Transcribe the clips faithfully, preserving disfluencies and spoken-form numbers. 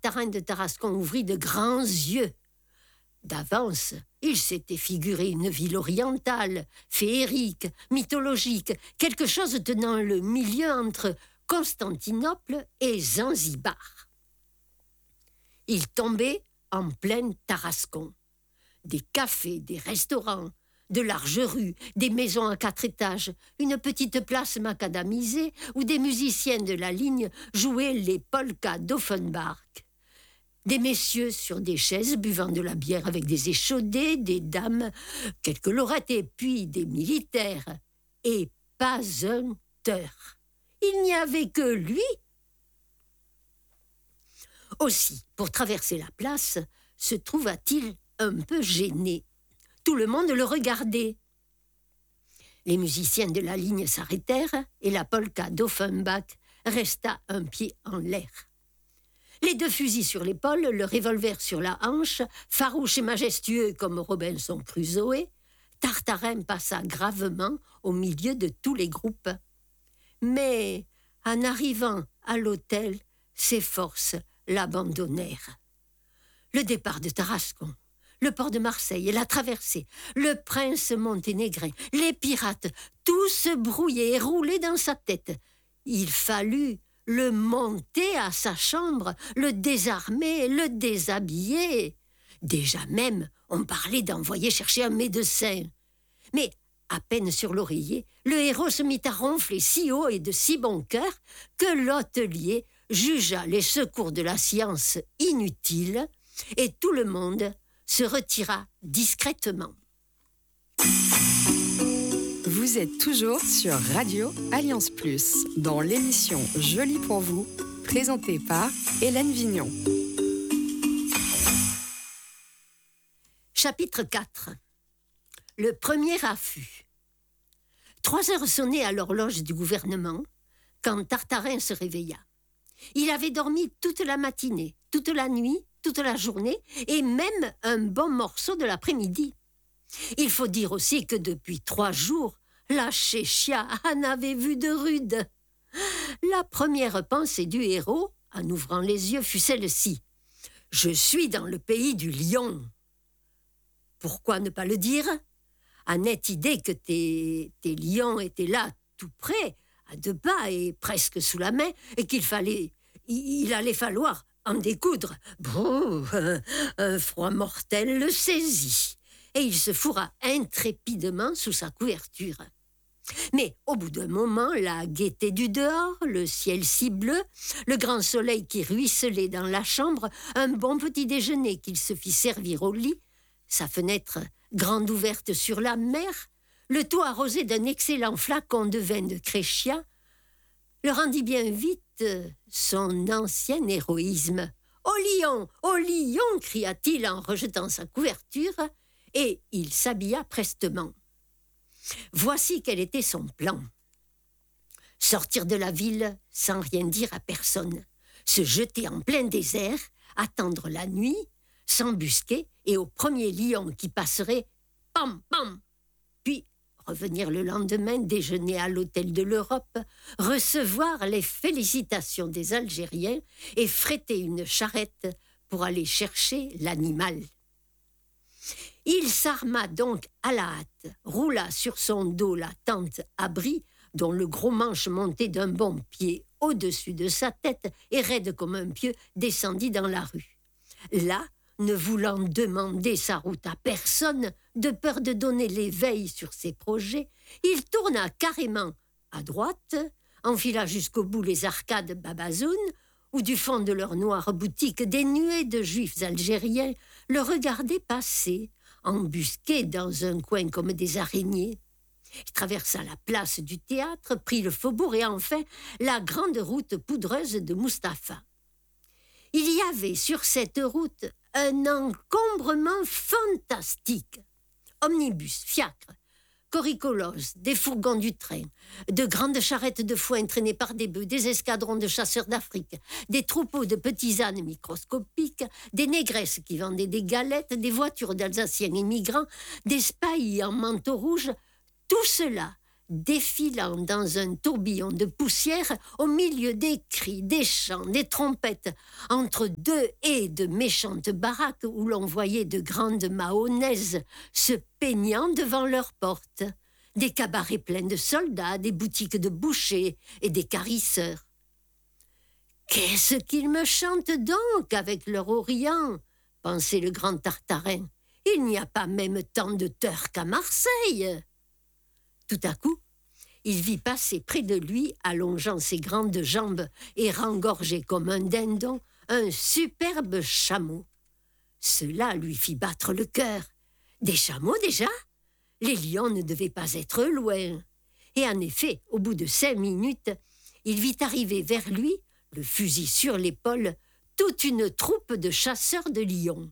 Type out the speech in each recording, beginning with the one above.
Tartarin de Tarascon ouvrit de grands yeux. D'avance, il s'était figuré une ville orientale, féerique, mythologique, quelque chose tenant le milieu entre Constantinople et Zanzibar. Il tombait en plein Tarascon. Des cafés, des restaurants, de larges rues, des maisons à quatre étages, une petite place macadamisée où des musiciens de la ligne jouaient les polkas d'Offenbach. Des messieurs sur des chaises buvant de la bière avec des échaudés, des dames, quelques lorettes et puis des militaires. Et pas un teur. Il n'y avait que lui. Aussi, pour traverser la place, se trouva-t-il un peu gêné. Tout le monde le regardait. Les musiciens de la ligne s'arrêtèrent et la polka d'Offenbach resta un pied en l'air. Les deux fusils sur l'épaule, le revolver sur la hanche, farouche et majestueux comme Robinson Crusoe, Tartarin passa gravement au milieu de tous les groupes. Mais, en arrivant à l'hôtel, ses forces l'abandonnèrent. Le départ de Tarascon, le port de Marseille et la traversée, le prince monténégrin, les pirates, tout se brouillait et roulait dans sa tête. Il fallut le monter à sa chambre, le désarmer, le déshabiller. Déjà même, on parlait d'envoyer chercher un médecin. Mais, à peine sur l'oreiller, le héros se mit à ronfler si haut et de si bon cœur que l'hôtelier jugea les secours de la science inutiles et tout le monde se retira discrètement. Vous êtes toujours sur Radio Alliance Plus, dans l'émission Je lis pour vous, présentée par Hélène Vignon. Chapitre quatre. Le premier affût. Trois heures sonnaient à l'horloge du gouvernement quand Tartarin se réveilla. Il avait dormi toute la matinée, toute la nuit, toute la journée et même un bon morceau de l'après-midi. Il faut dire aussi que depuis trois jours, la chéchia en avait vu de rudes. La première pensée du héros, en ouvrant les yeux, fut celle-ci. « Je suis dans le pays du lion. » Pourquoi ne pas le dire ? À nette idée que tes, tes lions étaient là, tout près, à deux pas et presque sous la main, et qu'il fallait, il allait falloir en découdre. Bon, un, un froid mortel le saisit, et il se fourra intrépidement sous sa couverture. Mais au bout d'un moment, la gaieté du dehors, le ciel si bleu, le grand soleil qui ruisselait dans la chambre, un bon petit déjeuner qu'il se fit servir au lit, sa fenêtre grande ouverte sur la mer, le tout arrosé d'un excellent flacon de vin de Créchia, le rendit bien vite son ancien héroïsme. « Au lion, au lion !» cria-t-il en rejetant sa couverture, et il s'habilla prestement. Voici quel était son plan. Sortir de la ville sans rien dire à personne, se jeter en plein désert, attendre la nuit, s'embusquer et au premier lion qui passerait, pam, pam, puis revenir le lendemain, déjeuner à l'hôtel de l'Europe, recevoir les félicitations des Algériens et fréter une charrette pour aller chercher l'animal. Il s'arma donc à la hâte, roula sur son dos la tente abri, dont le gros manche monté d'un bon pied au-dessus de sa tête et raide comme un pieu descendit dans la rue. Là, ne voulant demander sa route à personne, de peur de donner l'éveil sur ses projets, il tourna carrément à droite, enfila jusqu'au bout les arcades Babazounes, où du fond de leurs noires boutiques des nuées de juifs algériens le regardaient passer, embusqués dans un coin comme des araignées. Il traversa la place du théâtre, prit le faubourg et enfin la grande route poudreuse de Mustapha. Il y avait sur cette route un encombrement fantastique. Omnibus, fiacres, corricolos, des fourgons du train, de grandes charrettes de foin traînées par des bœufs, des escadrons de chasseurs d'Afrique, des troupeaux de petits ânes microscopiques, des négresses qui vendaient des galettes, des voitures d'Alsaciens immigrants, des spahis en manteau rouge, tout cela défilant dans un tourbillon de poussière au milieu des cris, des chants, des trompettes, entre deux haies de méchantes baraques où l'on voyait de grandes mahonnaises se peignant devant leurs portes, des cabarets pleins de soldats, des boutiques de bouchers et des carisseurs. Qu'est-ce qu'ils me chantent donc avec leur orient, pensait le grand Tartarin. Il n'y a pas même tant de teurs qu'à Marseille. Tout à coup, il vit passer près de lui, allongeant ses grandes jambes et rengorgé comme un dindon, un superbe chameau. Cela lui fit battre le cœur. Des chameaux déjà ? Les lions ne devaient pas être loin. Et en effet, au bout de cinq minutes, il vit arriver vers lui, le fusil sur l'épaule, toute une troupe de chasseurs de lions.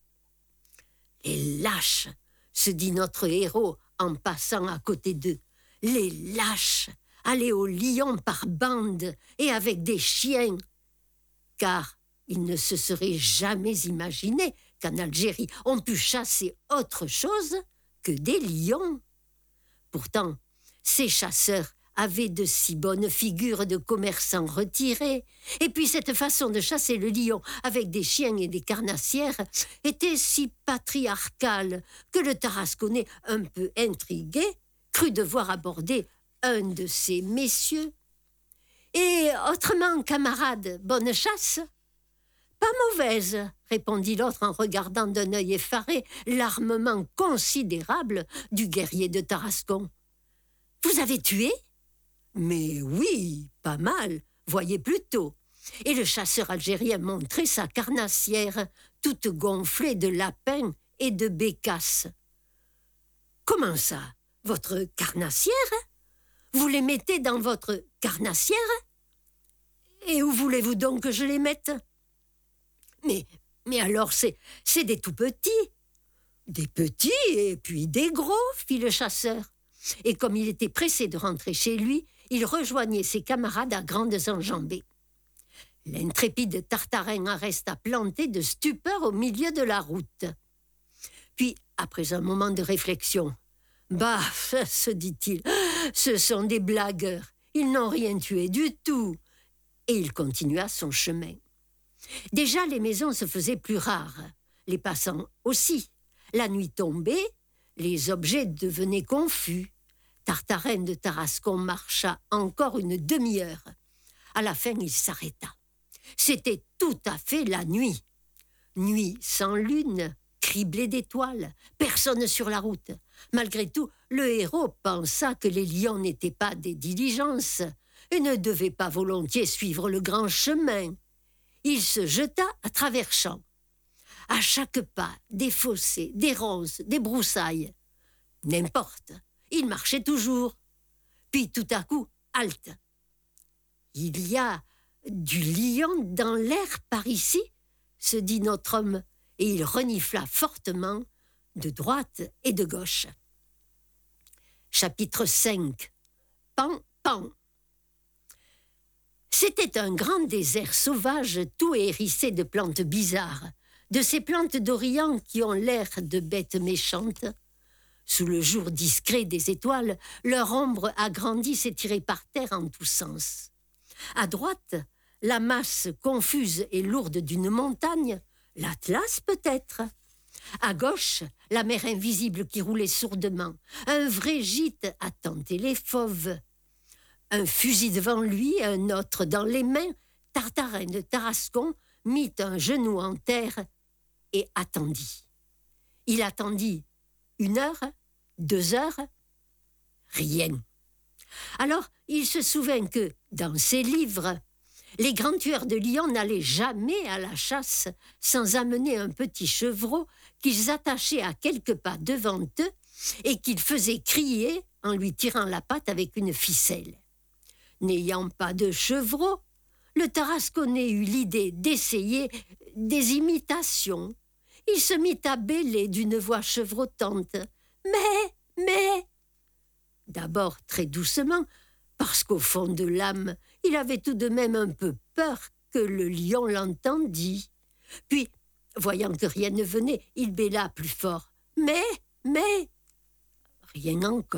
« Les lâches !» se dit notre héros en passant à côté d'eux. « Les lâches ! Aller au lion par bande et avec des chiens !» Car il ne se serait jamais imaginé qu'en Algérie on pût chasser autre chose que des lions. Pourtant, ces chasseurs avaient de si bonnes figures de commerçants retirés, et puis cette façon de chasser le lion avec des chiens et des carnassières était si patriarcale que le Tarasconnais, un peu intrigué, crut devoir aborder un de ces messieurs. « Et autrement, camarade, bonne chasse ?»« Pas mauvaise, » répondit l'autre en regardant d'un œil effaré l'armement considérable du guerrier de Tarascon. « Vous avez tué ?»« Mais oui, pas mal, voyez plutôt. » Et le chasseur algérien montrait sa carnassière, toute gonflée de lapins et de bécasses. « Comment ça, votre carnassière ? Vous les mettez dans votre carnassière ? Et où voulez-vous donc que je les mette ? Mais, mais alors, c'est, c'est des tout petits. »« Des petits et puis des gros, » fit le chasseur. Et comme il était pressé de rentrer chez lui, il rejoignait ses camarades à grandes enjambées. L'intrépide Tartarin en resta planté de stupeur au milieu de la route. Puis, après un moment de réflexion, « Bah, se dit-il, ce sont des blagueurs, ils n'ont rien tué du tout. » Et il continua son chemin. Déjà, les maisons se faisaient plus rares, les passants aussi. La nuit tombait, les objets devenaient confus. Tartarin de Tarascon marcha encore une demi-heure. À la fin, il s'arrêta. C'était tout à fait la nuit. Nuit sans lune, criblée d'étoiles, personne sur la route. Malgré tout, le héros pensa que les lions n'étaient pas des diligences et ne devaient pas volontiers suivre le grand chemin. Il se jeta à travers champs. À chaque pas, des fossés, des ronces, des broussailles. N'importe, il marchait toujours. Puis tout à coup, halte. Il y a du lion dans l'air par ici, se dit notre homme, et il renifla fortement de droite et de gauche. Chapitre cinq. Pan, pan. C'était un grand désert sauvage tout hérissé de plantes bizarres, de ces plantes d'Orient qui ont l'air de bêtes méchantes. Sous le jour discret des étoiles, leur ombre agrandie s'étirait par terre en tous sens. À droite, la masse confuse et lourde d'une montagne, l'Atlas peut-être. À gauche, la mer invisible qui roulait sourdement, un vrai gîte à tenter les fauves. Un fusil devant lui, un autre dans les mains, Tartarin de Tarascon mit un genou en terre et attendit. Il attendit une heure, deux heures, rien. Alors, il se souvint que, dans ses livres, les grands tueurs de lions n'allaient jamais à la chasse sans amener un petit chevreau qu'ils attachaient à quelques pas devant eux et qu'ils faisaient crier en lui tirant la patte avec une ficelle. N'ayant pas de chevreau, le Tarasconnais eut l'idée d'essayer des imitations. Il se mit à bêler d'une voix chevrotante. « Mais, mais !» D'abord très doucement, parce qu'au fond de l'âme, il avait tout de même un peu peur que le lion l'entendît. Puis, voyant que rien ne venait, il bêla plus fort. « Mais, mais !»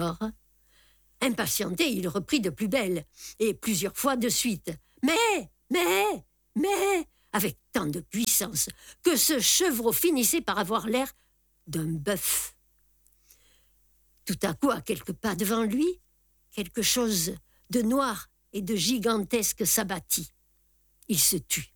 Rien encore. Impatienté, il reprit de plus belle, et plusieurs fois de suite. Mais, mais, mais, avec tant de puissance que ce chevreau finissait par avoir l'air d'un bœuf. Tout à coup, à quelques pas devant lui, quelque chose de noir et de gigantesque s'abattit. Il se tut.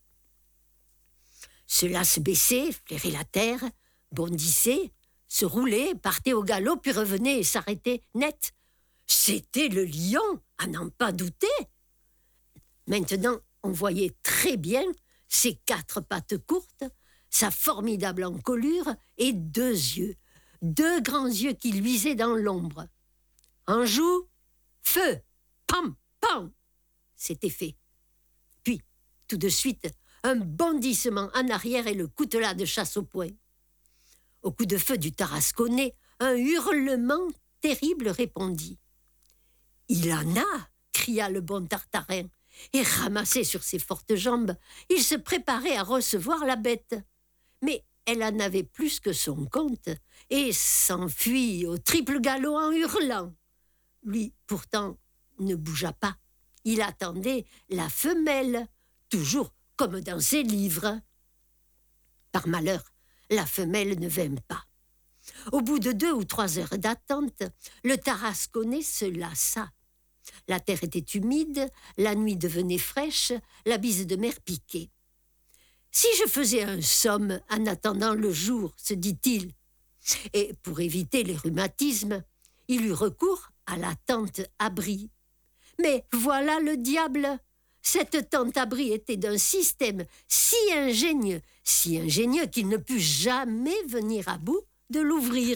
Cela se baissait, flairait la terre, bondissait, se roulait, partait au galop, puis revenait et s'arrêtait net. C'était le lion, à n'en pas douter. Maintenant, on voyait très bien ses quatre pattes courtes, sa formidable encolure et deux yeux, deux grands yeux qui luisaient dans l'ombre. En joue, feu, pam, pam, c'était fait. Puis, tout de suite, un bondissement en arrière et le coutelas de chasse au poing. Au coup de feu du tarasconnais, un hurlement terrible répondit. « Il en a !» cria le bon Tartarin, et ramassé sur ses fortes jambes, il se préparait à recevoir la bête. Mais elle en avait plus que son compte, et s'enfuit au triple galop en hurlant. Lui, pourtant, ne bougea pas. Il attendait la femelle, toujours comme dans ses livres. Par malheur, la femelle ne vint pas. Au bout de deux ou trois heures d'attente, le tarasconnais se lassa. La terre était humide, la nuit devenait fraîche, la bise de mer piquait. « Si je faisais un somme en attendant le jour, se dit-il, et pour éviter les rhumatismes, il eut recours à la tente-abri. Mais voilà le diable! Cette tente-abri était d'un système si ingénieux, si ingénieux qu'il ne put jamais venir à bout de l'ouvrir.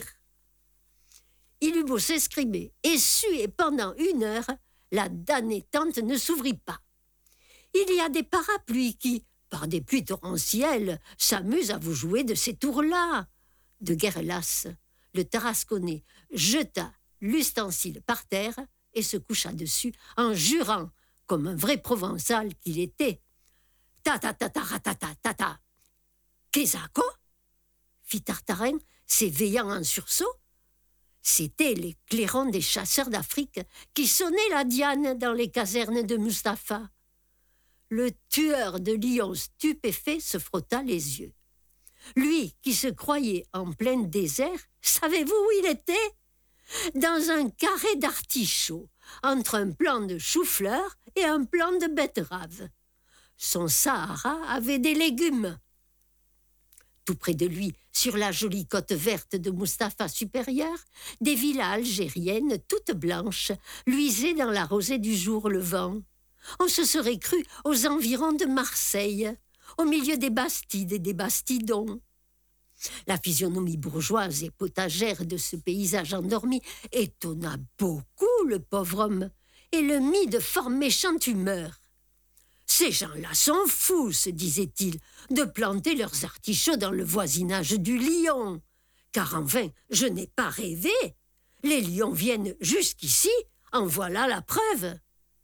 Il eut beau s'escrimer et suer pendant une heure, la damnée tente ne s'ouvrit pas. Il y a des parapluies qui, par des pluies torrentielles, s'amusent à vous jouer de ces tours-là. De guerre lasse, le tarasconnais jeta l'ustensile par terre et se coucha dessus en jurant, comme un vrai Provençal qu'il était. « Ta ta ta ta ta ta ta ta ta. Qu'est-ce que ça ?» fit Tartarin, s'éveillant en sursaut. C'étaient les clairons des chasseurs d'Afrique qui sonnaient la diane dans les casernes de Mustapha. Le tueur de lions stupéfait se frotta les yeux. Lui qui se croyait en plein désert, savez-vous où il était ? Dans un carré d'artichauts, entre un plant de chou-fleur et un plant de betterave. Son Sahara avait des légumes. Tout près de lui, sur la jolie côte verte de Mustapha supérieur, des villas algériennes toutes blanches luisaient dans la rosée du jour levant. On se serait cru aux environs de Marseille, au milieu des bastides et des bastidons. La physionomie bourgeoise et potagère de ce paysage endormi étonna beaucoup le pauvre homme et le mit de fort méchante humeur. « Ces gens-là sont fous, se disait-il, de planter leurs artichauts dans le voisinage du lion. Car enfin, je n'ai pas rêvé. Les lions viennent jusqu'ici, en voilà la preuve. »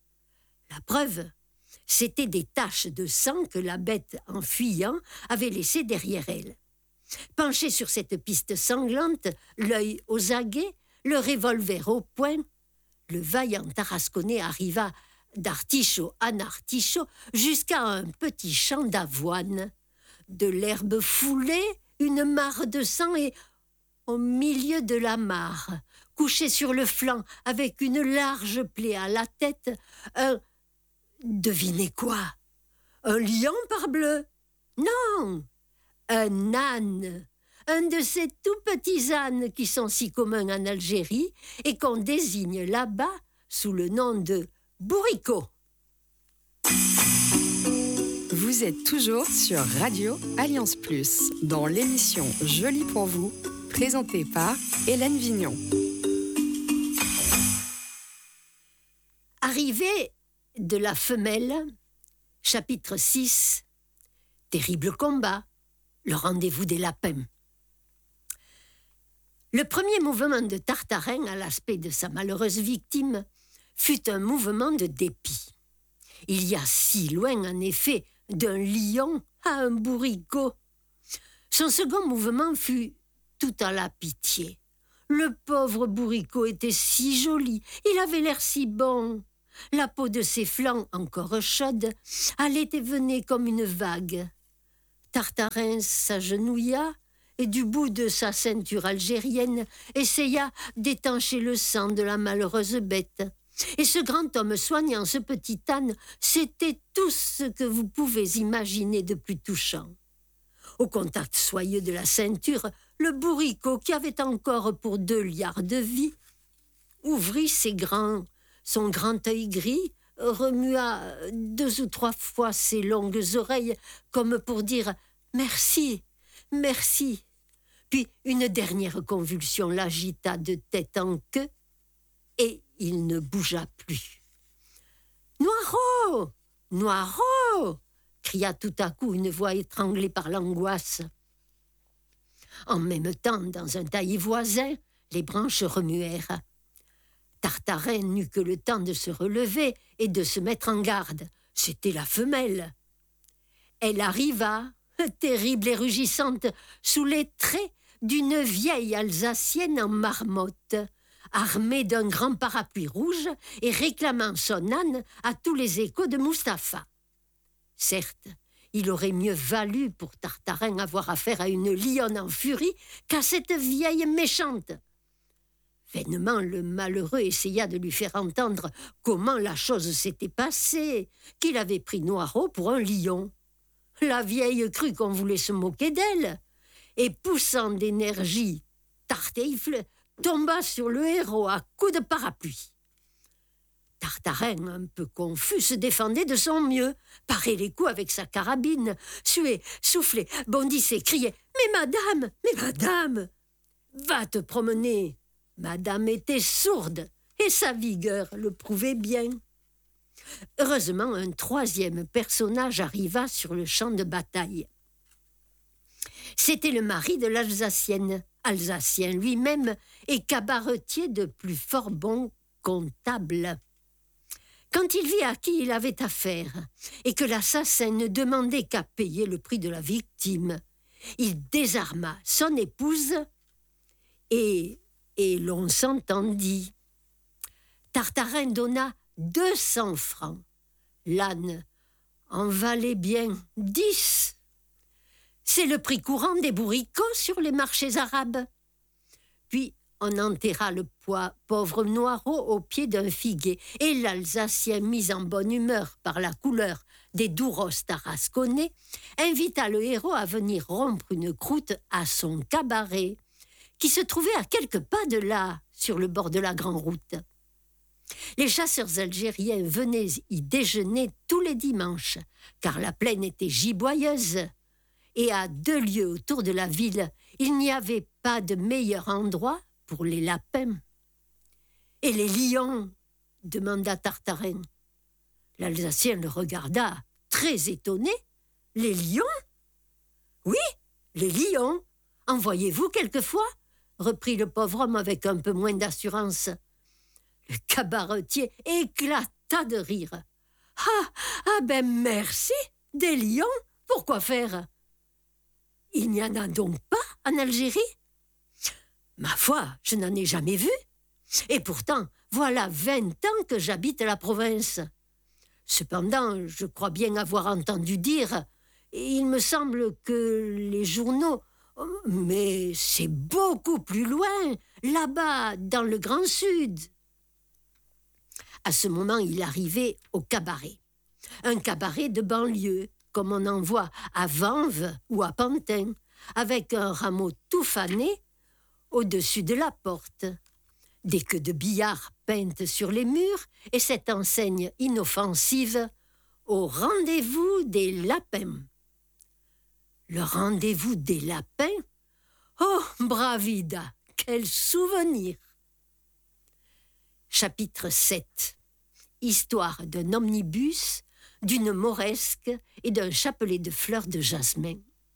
La preuve, c'étaient des taches de sang que la bête, en fuyant, avait laissées derrière elle. Penché sur cette piste sanglante, l'œil aux aguets, le revolver au poing, le vaillant tarasconnais arriva d'artichaut en artichaut jusqu'à un petit champ d'avoine. De l'herbe foulée, une mare de sang et, au milieu de la mare, couché sur le flanc avec une large plaie à la tête, un... Devinez quoi? Un lion, parbleu? Non, un âne. Un de ces tout petits ânes qui sont si communs en Algérie et qu'on désigne là-bas sous le nom de bourricot. Vous êtes toujours sur Radio Alliance Plus, dans l'émission Jolie pour vous, présentée par Hélène Vignon. Arrivée de la femelle, chapitre six, terrible combat, le rendez-vous des lapins. Le premier mouvement de Tartarin à l'aspect de sa malheureuse victime fut un mouvement de dépit. Il y a si loin, en effet, d'un lion à un bourricot. Son second mouvement fut tout à la pitié. Le pauvre bourricot était si joli, il avait l'air si bon. La peau de ses flancs, encore chaude, allait et venait comme une vague. Tartarin s'agenouilla et du bout de sa ceinture algérienne essaya d'étancher le sang de la malheureuse bête. Et ce grand homme soignant ce petit âne, c'était tout ce que vous pouvez imaginer de plus touchant. Au contact soyeux de la ceinture, le bourricot, qui avait encore pour deux liards de vie, ouvrit ses grands, son grand œil gris, remua deux ou trois fois ses longues oreilles, comme pour dire « merci, merci ». Puis une dernière convulsion l'agita de tête en queue, et il ne bougea plus. « Noiraud, Noiraud !» cria tout à coup une voix étranglée par l'angoisse. En même temps, dans un taillis voisin, les branches remuèrent. Tartarin n'eut que le temps de se relever et de se mettre en garde. C'était la femelle. Elle arriva, terrible et rugissante, sous les traits d'une vieille Alsacienne en marmotte, armée d'un grand parapluie rouge et réclamant son âne à tous les échos de Mustapha. Certes, il aurait mieux valu pour Tartarin avoir affaire à une lionne en furie qu'à cette vieille méchante. Vainement, le malheureux essaya de lui faire entendre comment la chose s'était passée, qu'il avait pris Noiraud pour un lion. La vieille crut qu'on voulait se moquer d'elle, et poussant d'énergie, Tarteifle tomba sur le héros à coups de parapluie. Tartarin, un peu confus, se défendait de son mieux, parait les coups avec sa carabine, suait, soufflait, bondissait, criait « Mais madame, mais madame !»« Va te promener !» Madame était sourde, et sa vigueur le prouvait bien. Heureusement, un troisième personnage arriva sur le champ de bataille. C'était le mari de l'Alsacienne, alsacien lui-même, et cabaretier de plus fort bon comptable. Quand il vit à qui il avait affaire, et que l'assassin ne demandait qu'à payer le prix de la victime, il désarma son épouse et, et l'on s'entendit. Tartarin donna deux cents francs. L'âne en valait bien dix. C'est le prix courant des bourricots sur les marchés arabes. Puis on enterra le poids, pauvre Noiraud au pied d'un figuier, et l'Alsacien, mis en bonne humeur par la couleur des douros tarasconnais, invita le héros à venir rompre une croûte à son cabaret, qui se trouvait à quelques pas de là, sur le bord de la grande route. Les chasseurs algériens venaient y déjeuner tous les dimanches, car la plaine était giboyeuse, et à deux lieues autour de la ville, il n'y avait pas de meilleur endroit pour les lapins. « Et les lions ?» demanda Tartarin. L'Alsacien le regarda, très étonné. « Les lions ?»« Oui, les lions. En voyez-vous quelquefois ?» reprit le pauvre homme avec un peu moins d'assurance. Le cabaretier éclata de rire. « Ah, ah ben merci, des lions, pourquoi faire ? Il n'y en a donc pas en Algérie ? Ma foi, je n'en ai jamais vu. Et pourtant, voilà vingt ans que j'habite la province. Cependant, je crois bien avoir entendu dire, et il me semble que les journaux... Mais c'est beaucoup plus loin, là-bas, dans le Grand Sud. » À ce moment, il arrivait au cabaret. Un cabaret de banlieue, comme on en voit à Vanves ou à Pantin, avec un rameau tout fané au-dessus de la porte, des queues de billard peintes sur les murs et cette enseigne inoffensive au rendez-vous des lapins. Le rendez-vous des lapins ? Oh, bravida, quel souvenir ! Chapitre sept. Histoire d'un omnibus, d'une mauresque et d'un chapelet de fleurs de jasmin.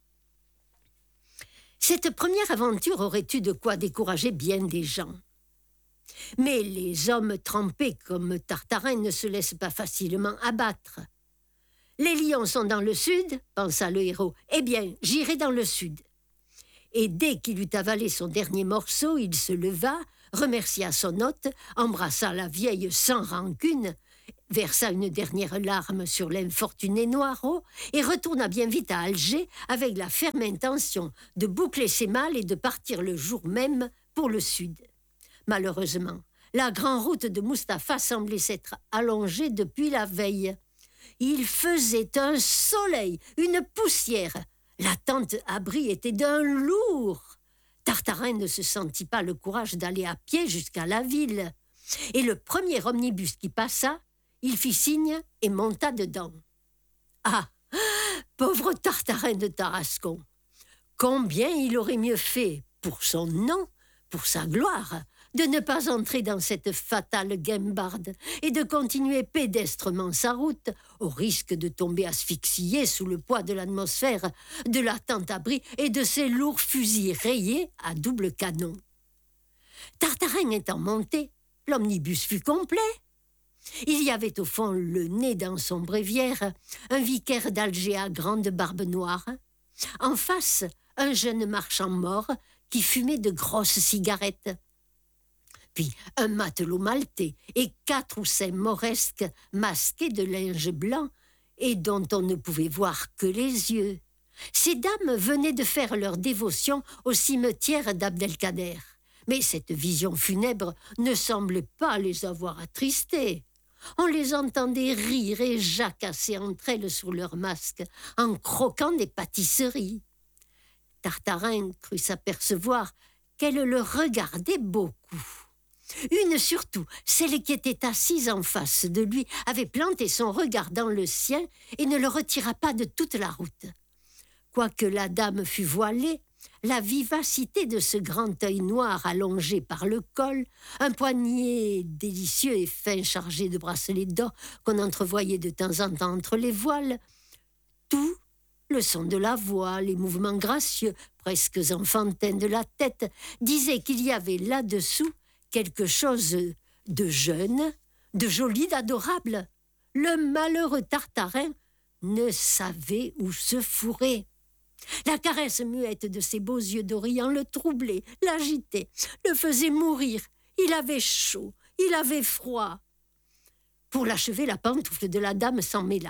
Cette première aventure aurait eu de quoi décourager bien des gens. Mais les hommes trempés comme Tartarin ne se laissent pas facilement abattre. Les lions sont dans le sud, pensa le héros. Eh bien, j'irai dans le sud. Et dès qu'il eut avalé son dernier morceau, il se leva, remercia son hôte, embrassa la vieille sans rancune, versa une dernière larme sur l'infortuné Noiraud et retourna bien vite à Alger avec la ferme intention de boucler ses malles et de partir le jour même pour le sud. Malheureusement, la grande route de Mustapha semblait s'être allongée depuis la veille. Il faisait un soleil, une poussière. La tente-abri était d'un lourd. Tartarin ne se sentit pas le courage d'aller à pied jusqu'à la ville. Et le premier omnibus qui passa, il fit signe et monta dedans. Ah, pauvre Tartarin de Tarascon! Combien il aurait mieux fait, pour son nom, pour sa gloire, de ne pas entrer dans cette fatale guimbarde et de continuer pédestrement sa route, au risque de tomber asphyxié sous le poids de l'atmosphère, de la tente-abri et de ses lourds fusils rayés à double canon. Tartarin étant monté, l'omnibus fut complet. Il y avait au fond le nez dans son bréviaire, un vicaire d'Alger à grande barbe noire. En face, un jeune marchand mort qui fumait de grosses cigarettes. Puis un matelot maltais et quatre ou cinq mauresques masqués de linge blanc et dont on ne pouvait voir que les yeux. Ces dames venaient de faire leur dévotion au cimetière d'Abdelkader. Mais cette vision funèbre ne semblait pas les avoir attristées. On les entendait rire et jacasser entre elles sur leurs masques, en croquant des pâtisseries. Tartarin crut s'apercevoir qu'elles le regardaient beaucoup. Une surtout, celle qui était assise en face de lui, avait planté son regard dans le sien et ne le retira pas de toute la route. Quoique la dame fût voilée, la vivacité de ce grand œil noir allongé par le col, un poignet délicieux et fin chargé de bracelets d'or qu'on entrevoyait de temps en temps entre les voiles, tout, le son de la voix, les mouvements gracieux, presque enfantins de la tête, disait qu'il y avait là-dessous quelque chose de jeune, de joli, d'adorable. Le malheureux Tartarin ne savait où se fourrer. La caresse muette de ses beaux yeux d'Orient le troublait, l'agitait, le faisait mourir. Il avait chaud, il avait froid. Pour l'achever, la pantoufle de la dame s'en mêla.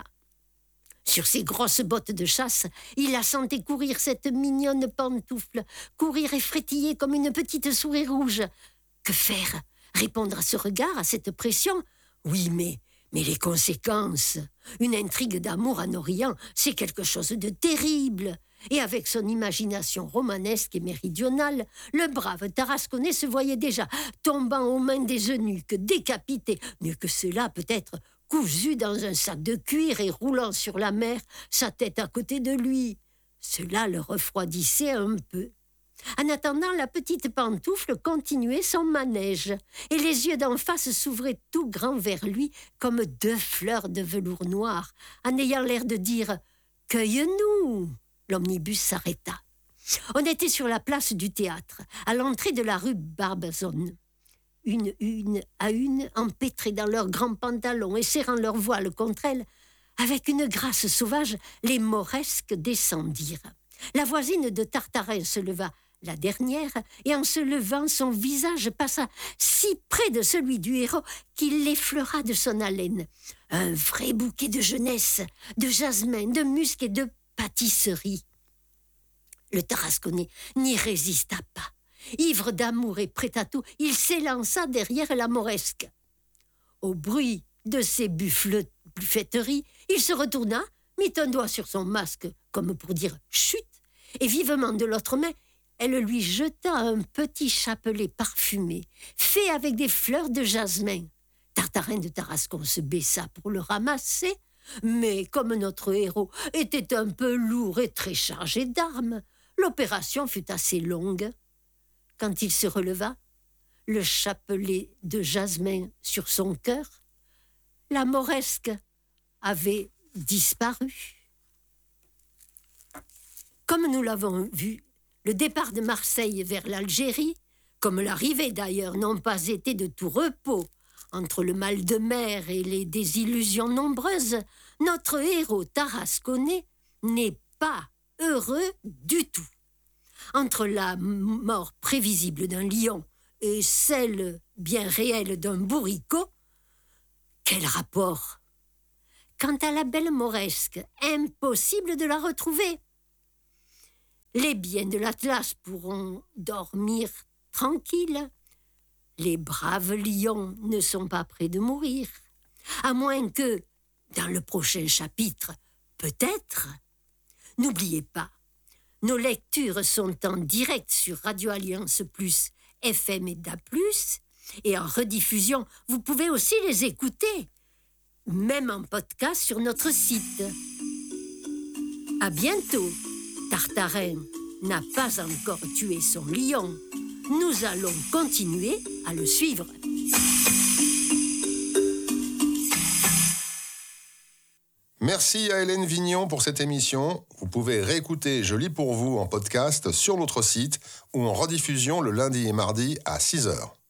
Sur ses grosses bottes de chasse, il la sentait courir cette mignonne pantoufle, courir et frétiller comme une petite souris rouge. Que faire? Répondre à ce regard, à cette pression? Oui, mais, mais les conséquences. Une intrigue d'amour en Orient, c'est quelque chose de terrible. Et avec son imagination romanesque et méridionale, le brave Tarasconnais se voyait déjà tombant aux mains des eunuques, décapité, mieux que cela peut-être, cousu dans un sac de cuir et roulant sur la mer, sa tête à côté de lui. Cela le refroidissait un peu. En attendant, la petite pantoufle continuait son manège, et les yeux d'en face s'ouvraient tout grands vers lui comme deux fleurs de velours noir, en ayant l'air de dire « Cueille-nous !» L'omnibus s'arrêta. On était sur la place du théâtre, à l'entrée de la rue Barbazon. Une, une à une, empêtrées dans leurs grands pantalons et serrant leur voile contre elles, avec une grâce sauvage, les mauresques descendirent. La voisine de Tartarin se leva, la dernière, et en se levant, son visage passa si près de celui du héros qu'il l'effleura de son haleine. Un vrai bouquet de jeunesse, de jasmin, de musc et de pâtisserie. Le Tarasconnais n'y résista pas. Ivre d'amour et prêt à tout, il s'élança derrière la mauresque. Au bruit de ses buffle- buffetteries, il se retourna, mit un doigt sur son masque, comme pour dire « chut », et vivement de l'autre main, elle lui jeta un petit chapelet parfumé, fait avec des fleurs de jasmin. Tartarin de Tarascon se baissa pour le ramasser, mais comme notre héros était un peu lourd et très chargé d'armes, l'opération fut assez longue. Quand il se releva, le chapelet de jasmin sur son cœur, la mauresque avait disparu. Comme nous l'avons vu, le départ de Marseille vers l'Algérie, comme l'arrivée d'ailleurs, n'ont pas été de tout repos. Entre le mal de mer et les désillusions nombreuses, notre héros tarasconnais n'est pas heureux du tout. Entre la mort prévisible d'un lion et celle bien réelle d'un bourricot, quel rapport? Quant à la belle mauresque, impossible de la retrouver. Les biens de l'Atlas pourront dormir tranquilles. Les braves lions ne sont pas près de mourir. À moins que, dans le prochain chapitre, peut-être. N'oubliez pas, nos lectures sont en direct sur Radio Alliance Plus, F M et D A plus, et en rediffusion, vous pouvez aussi les écouter, même en podcast sur notre site. À bientôt. Tartarin n'a pas encore tué son lion. Nous allons continuer à le suivre. Merci à Hélène Vignon pour cette émission. Vous pouvez réécouter Je lis pour vous en podcast sur notre site ou en rediffusion le lundi et mardi à six heures.